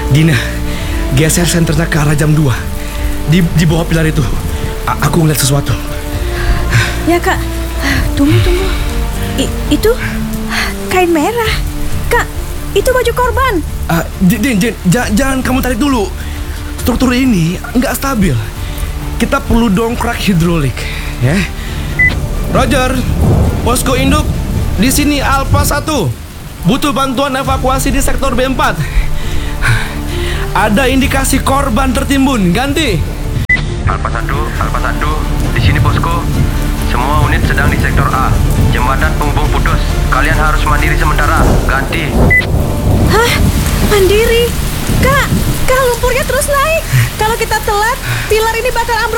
Dina, geser senternya ke arah jam 2. Di bawah pilar itu. Aku ngeliat sesuatu. Ya Kak, tunggu. Itu kain merah. Kak, itu baju korban. Din, jangan kamu tarik dulu. Struktur ini nggak stabil. Kita perlu dongkrak hidrolik, ya. Roger, posko induk di sini Alpha 1. Butuh bantuan evakuasi di sektor B4. Ada indikasi korban tertimbun. Ganti. Alpha 1, di sini posko. Semua unit sedang di sektor A. Jembatan penghubung putus. Kalian harus mandiri sementara. Ganti. Hah? Mandiri? Kak, lumpurnya terus naik. Kalau kita telat, pilar ini bakal ambruk